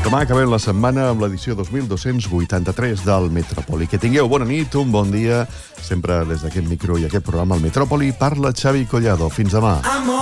Demà acabem la setmana amb l'edició 2283 del Metròpoli. Que tingueu bona nit, un bon dia. Sempre des d'aquest micro i aquest programa, el Metròpoli, parla Xavi Collado. Fins demà.